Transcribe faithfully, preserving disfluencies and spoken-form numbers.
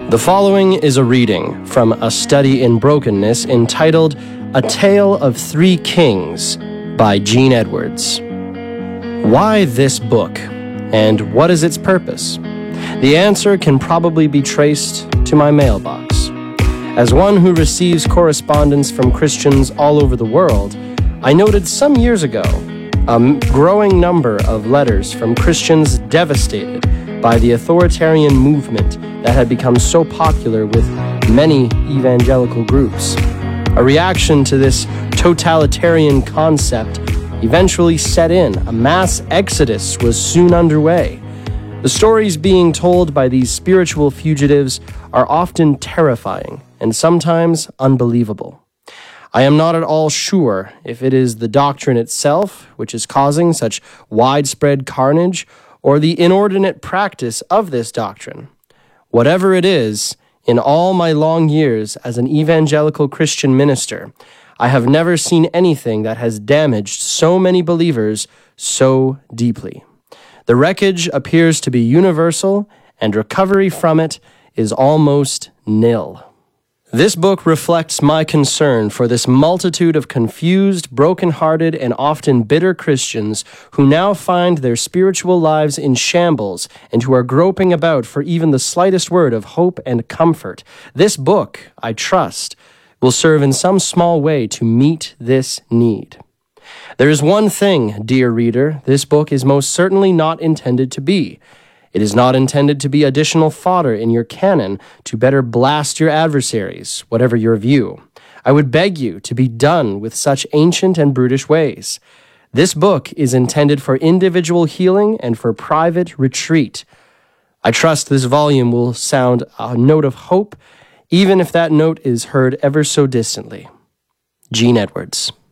The following is a reading from A Study in Brokenness entitled A Tale of Three Kings by Gene Edwards. Why this book, and what is its purpose? The answer can probably be traced to my mailbox. As one who receives correspondence from Christians all over the world, I noted some years ago a growing number of letters from Christians devastated by the authoritarian movement that had become so popular with many evangelical groups. A reaction to this totalitarian concept eventually set in. A mass exodus was soon underway. The stories being told by these spiritual fugitives are often terrifying and sometimes unbelievable. I am not at all sure if it is the doctrine itself which is causing such widespread carnage or the inordinate practice of this doctrine. Whatever it is, in all my long years as an evangelical Christian minister, I have never seen anything that has damaged so many believers so deeply. The wreckage appears to be universal, and recovery from it is almost nil. This book reflects my concern for this multitude of confused, broken-hearted, and often bitter Christians who now find their spiritual lives in shambles and who are groping about for even the slightest word of hope and comfort. This book, I trust, will serve in some small way to meet this need. There is one thing, dear reader, this book is most certainly not intended to be. It is not intended to be additional fodder in your cannon to better blast your adversaries, whatever your view. I would beg you to be done with such ancient and brutish ways. This book is intended for individual healing and for private retreat. I trust this volume will sound a note of hope, even if that note is heard ever so distantly. Gene Edwards.